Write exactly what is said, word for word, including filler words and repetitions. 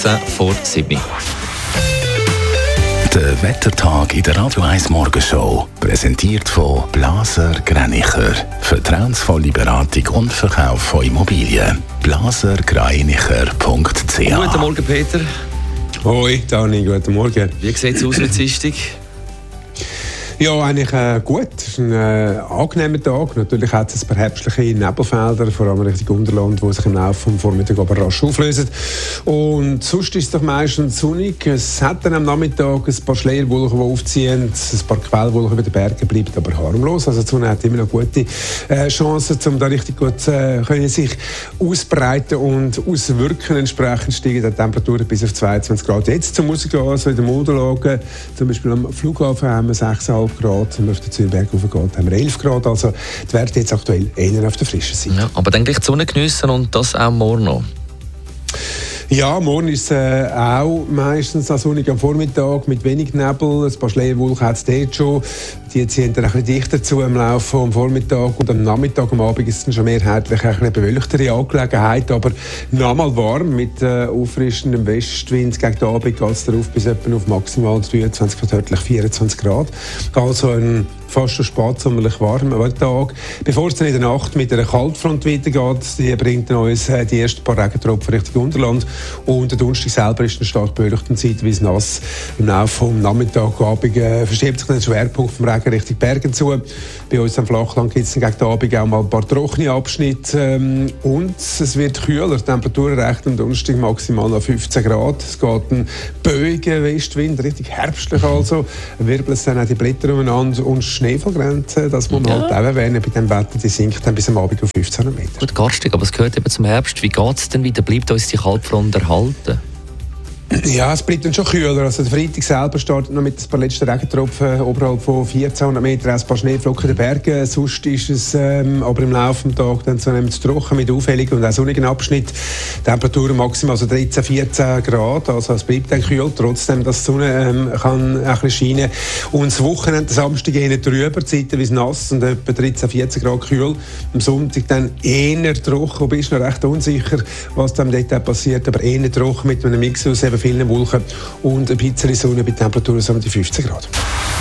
vor sieben. Der Wettertag in der Radio eins Morgenshow. Präsentiert von Blaser Greinicher. Vertrauensvolle Beratung und Verkauf von Immobilien. blaser greinicher punkt c h. Guten Morgen, Peter. Hoi, Dani, guten Morgen. Wie sieht es aus mit Dienstag? Ja, eigentlich äh, gut. Es ist ein äh, angenehmer Tag. Natürlich hat es ein paar herbstliche Nebelfelder, vor allem Richtung Unterland, die sich im Laufe des Vormittags aber rasch auflösen. Und sonst ist es doch meistens sonnig. Es hat dann am Nachmittag ein paar Schleierwolken, die aufziehen, ein paar Quellwolken über den Bergen, bleibt aber harmlos. Also die Sonne hat immer noch gute äh, Chancen, um da richtig gut äh, können sich ausbreiten und auswirken. Entsprechend steigen die Temperaturen bis auf zweiundzwanzig Grad. Jetzt zum Musiker, also in der Unterlage, zum Beispiel am Flughafen haben wir sechs Komma fünf Grad, wenn man auf den Zürichberg raufgeht, haben wir elf Grad. Also die Werte jetzt aktuell eher auf der frischen Seite. Ja, aber dann gleich die Sonne geniessen und das auch morgen noch. Ja, morgen ist es äh, auch meistens sonnig am Vormittag mit wenig Nebel. Ein paar Schleierwolken hat es dort schon. Die ziehen dann ein bisschen dichter zu im Laufe des Vormittags. Und am Nachmittag, am Abend ist es dann schon mehrheitlich eine bewölktere Angelegenheit. Aber nochmal warm mit äh, auffrischendem Westwind. Gegen den Abend geht es darauf bis etwa auf maximal dreiundzwanzig, vermutlich vierundzwanzig Grad. Also ein fast schon spätsommerlich warmer Tag. Bevor es dann in der Nacht mit einer Kaltfront weitergeht, die bringt uns äh, die ersten paar Regentropfen Richtung Unterland. Und der Donnerstag selber ist dann stark bewölkt und zeitweise nass. Im Laufe des Nachmittags, Abend äh, verschiebt sich der Schwerpunkt vom Regen Richtung Bergen zu. Bei uns am Flachland gibt es gegen den Abend auch mal ein paar trockene Abschnitte. Ähm, und es wird kühler. Die Temperatur reicht am Donnerstag maximal auf fünfzehn Grad. Es geht ein böiger Westwind, richtig herbstlich also. Wirbeln es dann auch die Blätter umeinander und Schneefallgrenze, das muss man ja halt auch erwähnen, bei dem Wetter, die sinkt dann bis am Abend auf fünfzehn Meter. Gut, garstig, aber es gehört eben zum Herbst. Wie geht es denn wieder? Bleibt uns die Kaltfront erhalten? Ja, es bleibt dann schon kühler. Also der Freitag selber startet noch mit ein paar letzten Regentropfen oberhalb von vierzehnhundert Meter, ein paar Schneeflocken in den Bergen. Sonst ist es ähm, aber im Laufe des Tages dann zunehmend trocken mit auffälligen und auch sonnigen Abschnitt. Temperaturen maximal also dreizehn, vierzehn Grad. Also es bleibt dann kühl, trotzdem, dass die Sonne ähm, kann ein bisschen scheinen. Und das Wochenende, Samstag eher trüber, zeitweise nass und etwa dreizehn, vierzehn Grad kühl. Am Sonntag dann eher trocken, du bist noch recht unsicher, was dann dort passiert, aber eher trocken mit einem Mix aus eben vielen Wolken und ein bisschen Sonne bei Temperaturen um die fünfzehn Grad.